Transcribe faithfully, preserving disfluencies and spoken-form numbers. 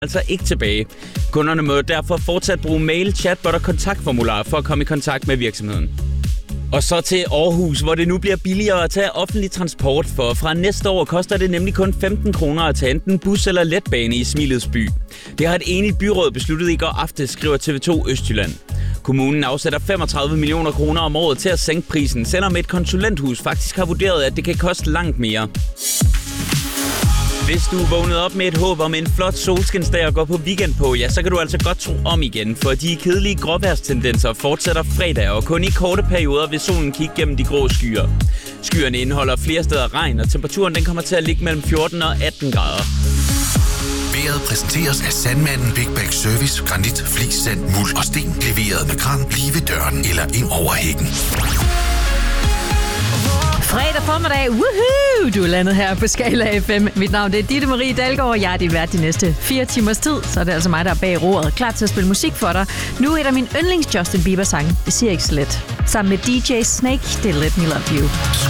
altså ikke tilbage. Kunderne må derfor fortsat bruge mail, chatbot og kontaktformular for at komme i kontakt med virksomheden. Og så til Aarhus, hvor det nu bliver billigere at tage offentlig transport, for fra næste år koster det nemlig kun femten kroner at tage enten bus eller letbane i Smilets by. Det har et enigt byråd besluttet i går aftes, skriver T V to Østjylland. Kommunen afsætter femogtredive millioner kroner om året til at sænke prisen, selvom et konsulenthus faktisk har vurderet, at det kan koste langt mere. Hvis du vågnede op med et håb om en flot solskinsdag at gå på weekend på, ja, så kan du altså godt tro om igen, for de kedelige gråvejrstendenser fortsætter fredag, og kun i korte perioder vil solen kigge gennem de grå skyer. Skyerne indeholder flere steder regn, og temperaturen den kommer til at ligge mellem fjorten og atten grader. Vejret præsenteres af Sandmanden Big Bag Service, granit, flis, sand, muld og sten, leveret med kran lige ved døren eller ind over hækken. Fredag formiddag, woohoo! Du er landet her på Skala F M. Mit navn det er Ditte Marie Dalgaard, og jeg er din vært de næste fire timers tid. Så er det altså mig, der er bag roret, klar til at spille musik for dig. Nu er der min yndlings Justin Bieber sang. Det siger ikke så let. Sammen med D J Snake, det er Let Me Love You.